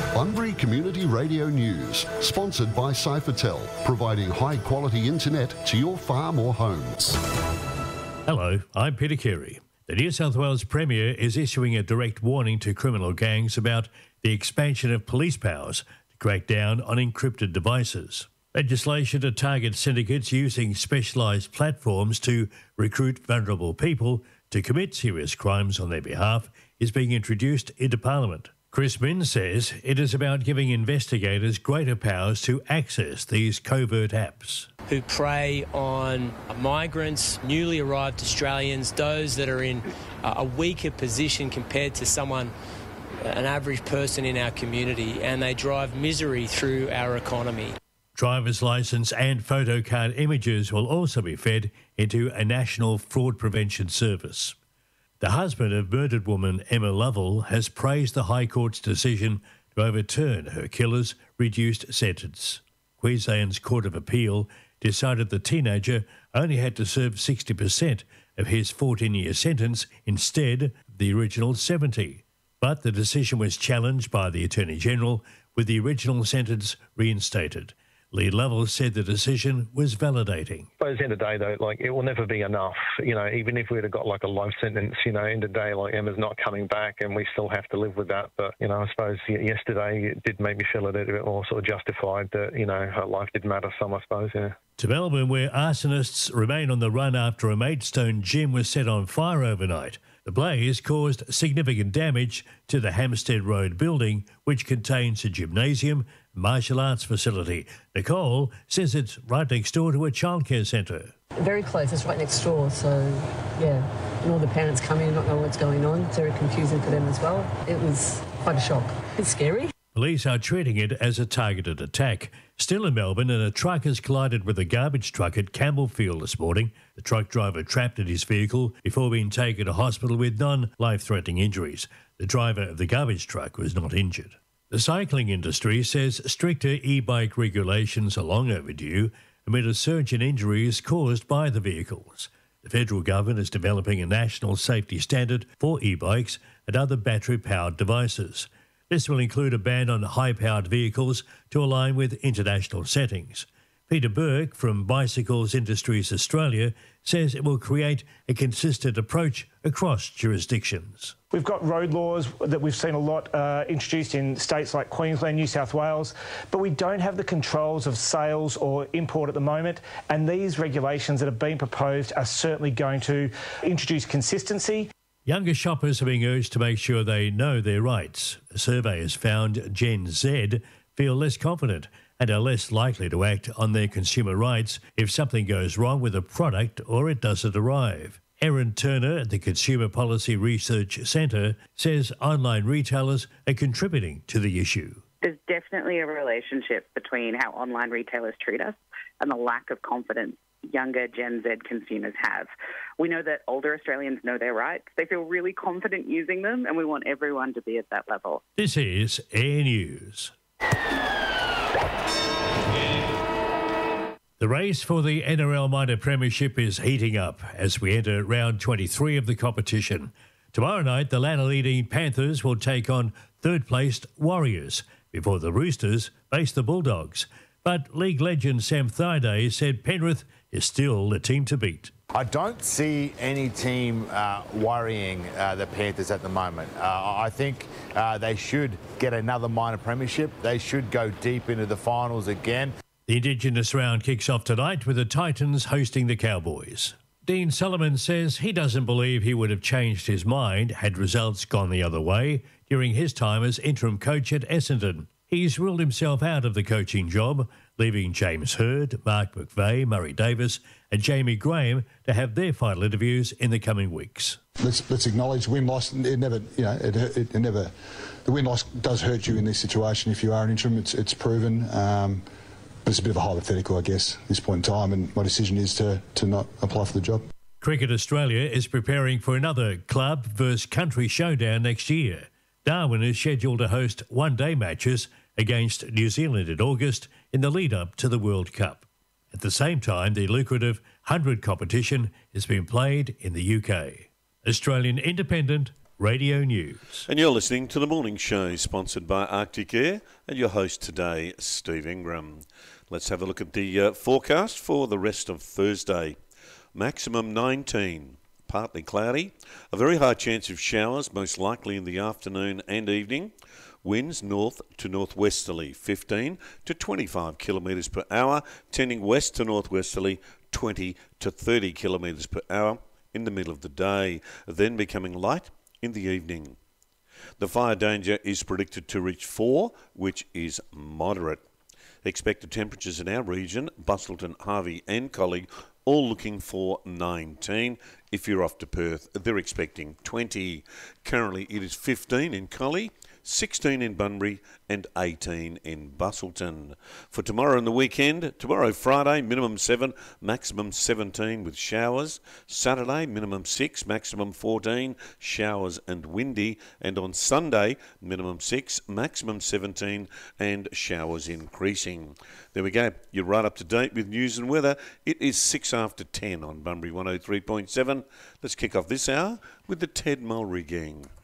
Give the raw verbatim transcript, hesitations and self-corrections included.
Bunbury Community Radio News, sponsored by Cyphertel, providing high-quality internet to your farm or homes. Hello, I'm Peter Carey. The New South Wales Premier is issuing a direct warning to criminal gangs about the expansion of police powers to crack down on encrypted devices. Legislation to target syndicates using specialised platforms to recruit vulnerable people to commit serious crimes on their behalf is being introduced into Parliament. Chris Minns says it is about giving investigators greater powers to access these covert apps. Who prey on migrants, newly arrived Australians, those that are in a weaker position compared to someone, an average person in our community, and they drive misery through our economy. Driver's licence and photo card images will also be fed into a national fraud prevention service. The husband of murdered woman Emma Lovell has praised the High Court's decision to overturn her killer's reduced sentence. Queensland's Court of Appeal decided the teenager only had to serve sixty percent of his fourteen-year sentence instead of the original seventy. But the decision was challenged by the Attorney-General, with the original sentence reinstated. Lee Lovell said the decision was validating. But at the end of the day, though, like, it will never be enough. You know, even if we'd have got like a life sentence, you know, end of the day, like, Emma's not coming back and we still have to live with that. But, you know, I suppose yesterday it did make me feel a little bit more sort of justified that, you know, her life did matter some, I suppose, yeah. To Melbourne, where arsonists remain on the run after a Maidstone gym was set on fire overnight. The blaze caused significant damage to the Hampstead Road building, which contains a gymnasium, martial arts facility. Nicole says it's right next door to a childcare centre. Very close, it's right next door, so yeah. And all the parents come in and not know what's going on. It's very confusing for them as well. It was quite a shock. It's scary. Police are treating it as a targeted attack. Still in Melbourne, and a truck has collided with a garbage truck at Campbellfield this morning. The truck driver trapped in his vehicle before being taken to hospital with non-life-threatening injuries. The driver of the garbage truck was not injured. The cycling industry says stricter e-bike regulations are long overdue amid a surge in injuries caused by the vehicles. The federal government is developing a national safety standard for e-bikes and other battery-powered devices. This will include a ban on high-powered vehicles to align with international settings. Peter Burke from Bicycles Industries Australia says it will create a consistent approach across jurisdictions. We've got road laws that we've seen a lot uh, introduced in states like Queensland, New South Wales, but we don't have the controls of sales or import at the moment, and these regulations that have been proposed are certainly going to introduce consistency. Younger shoppers are being urged to make sure they know their rights. A survey has found Gen Z feel less confident and are less likely to act on their consumer rights if something goes wrong with a product or it doesn't arrive. Erin Turner at the Consumer Policy Research Centre says online retailers are contributing to the issue. There's definitely a relationship between how online retailers treat us and the lack of confidence younger Gen Z consumers have. We know that older Australians know their rights. They feel really confident using them, and we want everyone to be at that level. This is Air News. The race for the N R L Minor Premiership is heating up as we enter round twenty-three of the competition. Tomorrow night, the ladder-leading Panthers will take on third-placed Warriors before the Roosters face the Bulldogs. But league legend Sam Thaiday said Penrith is still the team to beat. I don't see any team uh, worrying uh, the Panthers at the moment. Uh, I think uh, they should get another minor premiership. They should go deep into the finals again. The Indigenous round kicks off tonight with the Titans hosting the Cowboys. Dean Solomon says he doesn't believe he would have changed his mind had results gone the other way during his time as interim coach at Essendon. He's ruled himself out of the coaching job, leaving James Hird, Mark McVeigh, Murray Davis and Jamie Graham to have their final interviews in the coming weeks. Let's let's acknowledge win-loss. It never, you know, it, it, it never. The win-loss does hurt you in this situation if you are an interim. It's it's proven. Um, but it's a bit of a hypothetical, I guess, at this point in time. And my decision is to to not apply for the job. Cricket Australia is preparing for another club versus country showdown next year. Darwin is scheduled to host one-day matches against New Zealand in August in the lead-up to the World Cup. At the same time, the lucrative one hundred competition is being played in the U K. Australian Independent, Radio News. And you're listening to The Morning Show, sponsored by Arctic Air, and your host today, Steve Ingram. Let's have a look at the uh, forecast for the rest of Thursday. Maximum nineteen, partly cloudy. A very high chance of showers, most likely in the afternoon and evening. Winds north to northwesterly, fifteen to twenty-five kilometres per hour, tending west to northwesterly, twenty to thirty kilometres per hour in the middle of the day, then becoming light in the evening. The fire danger is predicted to reach four, which is moderate. Expected temperatures in our region, Busselton, Harvey and Collie, all looking for nineteen. If you're off to Perth, they're expecting twenty. Currently it is fifteen in Collie, sixteen in Bunbury and eighteen in Busselton. For tomorrow and the weekend, tomorrow Friday, minimum seven, maximum seventeen with showers. Saturday, minimum six, maximum fourteen, showers and windy. And on Sunday, minimum six, maximum seventeen and showers increasing. There we go. You're right up to date with news and weather. It is six after ten on Bunbury one oh three point seven. Let's kick off this hour with the Ted Mulry Gang.